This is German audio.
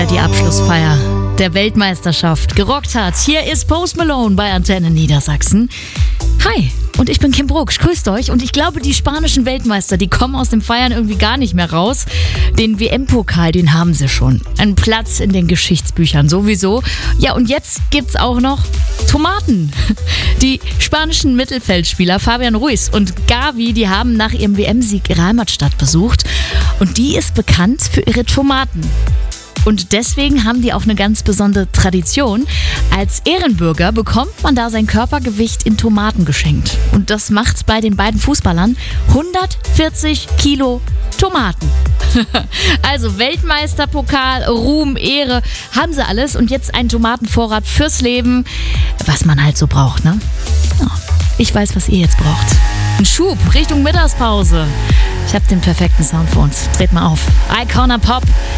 der die Abschlussfeier der Weltmeisterschaft gerockt hat. Hier ist Post Malone bei Antenne Niedersachsen. Hi, und ich bin Kim Brugsch. Grüßt euch. Und ich glaube, die spanischen Weltmeister, die kommen aus dem Feiern irgendwie gar nicht mehr raus. Den WM-Pokal, den haben sie schon. Einen Platz in den Geschichtsbüchern sowieso. Ja, und jetzt gibt's auch noch Tomaten. Die spanischen Mittelfeldspieler Fabian Ruiz und Gavi, die haben nach ihrem WM-Sieg ihre Heimatstadt besucht. Und die ist bekannt für ihre Tomaten. Und deswegen haben die auch eine ganz besondere Tradition. Als Ehrenbürger bekommt man da sein Körpergewicht in Tomaten geschenkt. Und das macht bei den beiden Fußballern 140 Kilo Tomaten. Also Weltmeisterpokal, Ruhm, Ehre, haben sie alles. Und jetzt ein Tomatenvorrat fürs Leben, was man halt so braucht, ne? Ja, ich weiß, was ihr jetzt braucht. Ein Schub Richtung Mittagspause. Ich habe den perfekten Sound für uns. Dreht mal auf. Icona Pop.